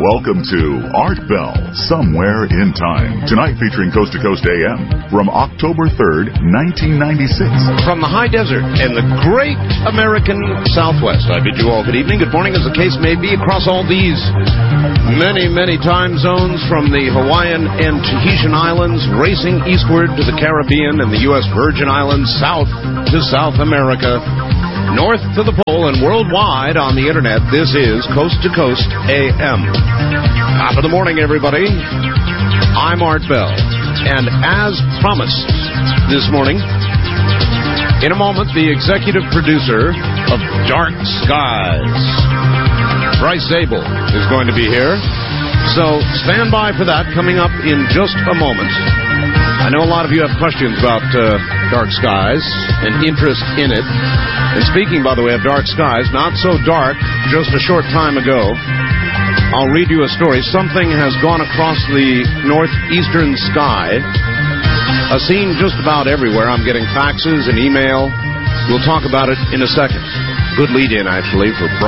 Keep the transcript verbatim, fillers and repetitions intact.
Welcome to Art Bell, Somewhere in Time. Tonight featuring Coast to Coast A M from October third, nineteen ninety-six. From the high desert and the great American Southwest, I bid you all good evening, good morning, as the case may be, across all these many, many time zones, from the Hawaiian and Tahitian Islands, racing eastward to the Caribbean and the U S Virgin Islands, south to South America, north to the pole, and worldwide on the internet. This is Coast to Coast A M. Top of the morning, everybody. I'm Art Bell, and as promised this morning, in a moment, the executive producer of Dark Skies, Bryce Zabel, is going to be here. So stand by for that, coming up in just a moment. I know a lot of you have questions about uh, Dark Skies and interest in it. And speaking, by the way, of Dark Skies, not so dark, just a short time ago, I'll read you a story. Something has gone across the northeastern sky, a scene just about everywhere. I'm getting faxes and email. We'll talk about it in a second. Good lead-in, actually, for